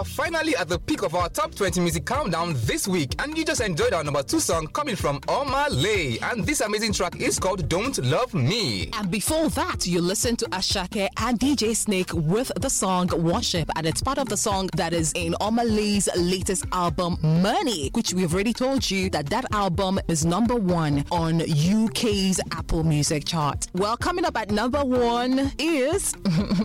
Finally at the peak of our top 20 music countdown this week, and you just enjoyed our number 2 song coming from Omah Lay, and this amazing track is called Don't Love Me. And before that, you listened to Asake and DJ Snake with the song Worship, and it's part of the song that is in Omah Lay's latest album Money, which we've already told you that album is number 1 on UK's Apple Music chart. Well, coming up at number 1 is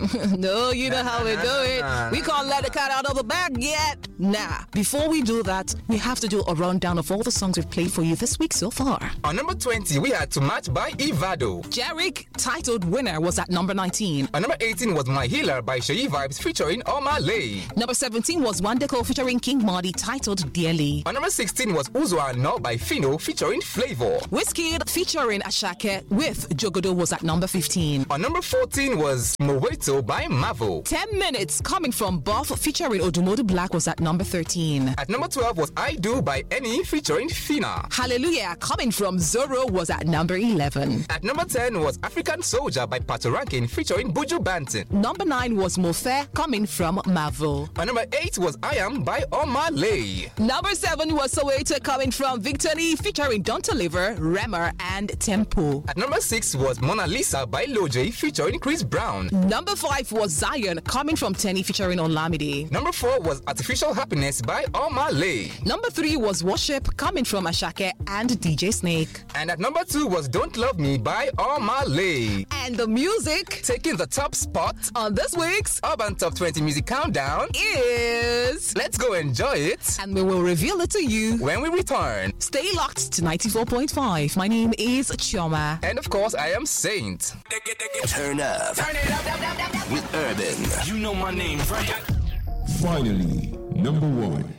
no, you know how we do it. We can't let the cat out of the bag yet. Nah, before we do that, we have to do a rundown of all the songs we've played for you this week so far. On number 20, we had Too Much by Ivado. Jerick, titled Winner, was at number 19. On number 18 was My Healer by Sheyi Vibes featuring Omah Lay. Number 17 was Wandeko featuring King Marty, titled Dearly. On number 16 was Uzo No by Fino featuring Flavor. Wizkid featuring Asake with Jogodo was at number 15. On number 14 was Moweto by Mavo. 10 Minutes coming from Buff featuring Odumodu Black was at number 13. At number 12 was I Do by Eni featuring Fina. Hallelujah coming from Zoro was at number 11. At number 10 was African Soldier by Pato Rankin featuring Buju Banton. Number 9 was Mofe coming from Mavo. On number 8 was I Am by Omah Lay. Number 7 was Soweto coming from Victor Lee featuring Don't Deliver, Rema and Tempo. At number 6 was Mona Lisa by Lojay featuring Chris Brown. Number 5 was Zion coming from Tenny featuring Olamide. Number 4 was Artificial Happiness by Omah Lay. Number 3 was Worship coming from Asake and DJ Snake. And at number 2 was Don't Love Me by Omah Lay. And the music taking the top spot on this week's Urban Top 20 Music Countdown is... Let's go enjoy it. And we will reveal it to you when we return. Stay locked to 94.5. My name is Chioma. And of course, I am Saint. Turn up. Turn it up. With Urban. You know my name, right? Finally, number 1.